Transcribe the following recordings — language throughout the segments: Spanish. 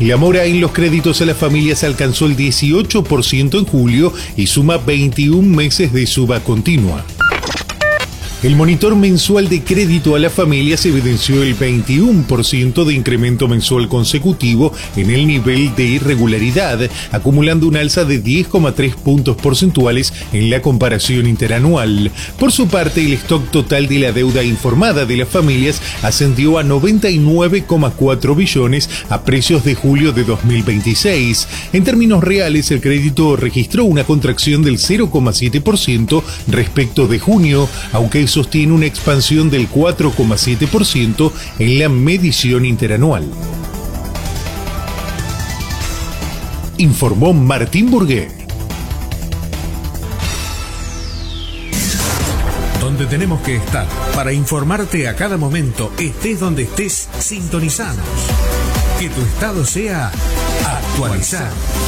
La mora en los créditos a las familias alcanzó el 18% en julio y suma 21 meses de suba continua. El monitor mensual de crédito a las familias evidenció el 21% de incremento mensual consecutivo en el nivel de irregularidad, acumulando un alza de 10,3 puntos porcentuales en la comparación interanual. Por su parte, el stock total de la deuda informada de las familias ascendió a 99,4 billones a precios de julio de 2026. En términos reales, el crédito registró una contracción del 0,7% respecto de junio, aunque sostiene una expansión del 4,7% en la medición interanual. Informó Martín Burgué. Donde tenemos que estar para informarte a cada momento, estés donde estés, sintonizanos. Que tu estado sea actualizado.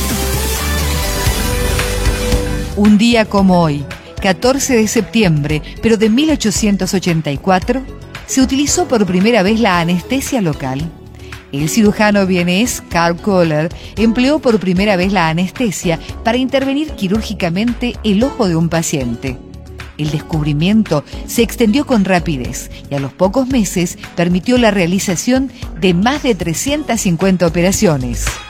Un día como hoy, 14 de septiembre, pero de 1884, se utilizó por primera vez la anestesia local. El cirujano vienés Karl Kohler empleó por primera vez la anestesia para intervenir quirúrgicamente el ojo de un paciente. El descubrimiento se extendió con rapidez y a los pocos meses permitió la realización de más de 350 operaciones.